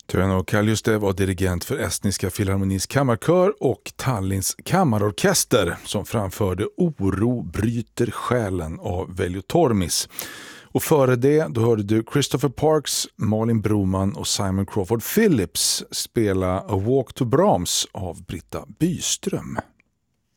Töno Kaljustev var dirigent för Estniska Filharmonis kammarkör och Tallinns kammarorkester som framförde Oro bryter själen av Veljo Tormis. Och före det då hörde du Christopher Parks, Malin Broman och Simon Crawford Phillips spela A Walk to Brahms av Britta Byström.